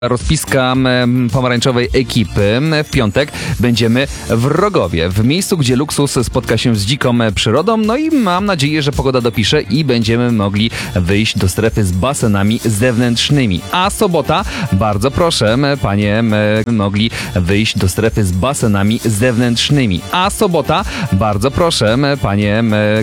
Rozpiska pomarańczowej ekipy. W piątek będziemy w Rogowie, w miejscu, gdzie luksus spotka się z dziką przyrodą. No i mam nadzieję, że pogoda dopisze i będziemy mogli wyjść do strefy z basenami zewnętrznymi. A sobota, bardzo proszę, panie, mogli wyjść do strefy z basenami zewnętrznymi. A sobota, bardzo proszę, panie,